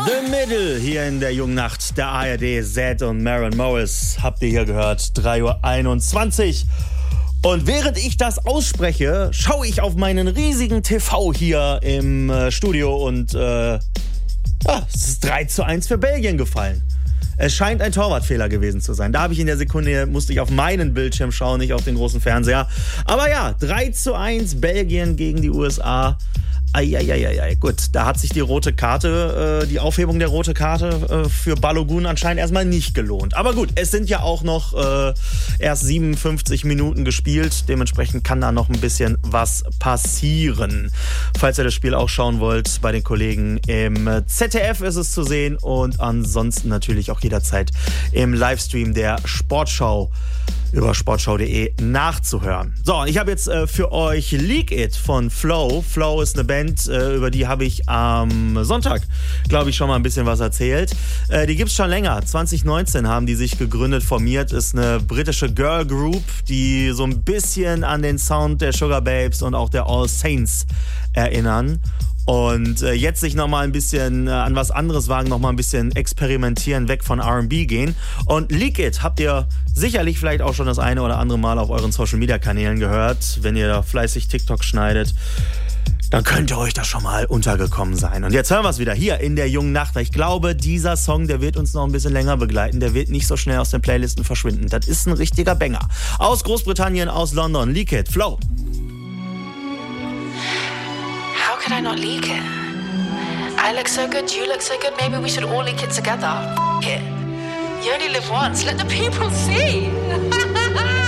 The Middle hier in der jungen Nacht der ARD. Zed und Maren Morris habt ihr hier gehört. 3:21 Uhr. Und während ich das ausspreche, schaue ich auf meinen riesigen TV hier im Studio und es ist 3:1 für Belgien gefallen. Es scheint ein Torwartfehler gewesen zu sein. Da habe ich in der Sekunde, musste ich auf meinen Bildschirm schauen, nicht auf den großen Fernseher. Aber ja, 3:1 Belgien gegen die USA. Eieieiei, gut, da hat sich die rote Karte, die Aufhebung der roten Karte für Balogun anscheinend erstmal nicht gelohnt. Aber gut, es sind ja auch noch erst 57 Minuten gespielt. Dementsprechend kann da noch ein bisschen was passieren. Falls ihr das Spiel auch schauen wollt, bei den Kollegen im ZDF ist es zu sehen und ansonsten natürlich auch jederzeit im Livestream der Sportschau über sportschau.de nachzuhören. So, ich habe jetzt für euch Leak It von Flow. Flow ist eine Band, über die habe ich am Sonntag, glaube ich, schon mal ein bisschen was erzählt. Die gibt's schon länger. 2019 haben die sich gegründet, formiert. Ist eine britische Girl Group, die so ein bisschen an den Sound der Sugar Babes und auch der All Saints erinnern. Und jetzt sich nochmal ein bisschen an was anderes wagen, nochmal ein bisschen experimentieren, weg von R&B gehen. Und Leak It habt ihr sicherlich vielleicht auch schon das eine oder andere Mal auf euren Social-Media-Kanälen gehört. Wenn ihr da fleißig TikTok schneidet, dann könnte euch das schon mal untergekommen sein. Und jetzt hören wir es wieder hier in der jungen Nacht. Ich glaube, dieser Song, der wird uns noch ein bisschen länger begleiten. Der wird nicht so schnell aus den Playlisten verschwinden. Das ist ein richtiger Banger. Aus Großbritannien, aus London. Leak It, Flow. How could I not leak it? I look so good, you look so good, maybe we should all leak it together. F*** it. You only live once, let the people see.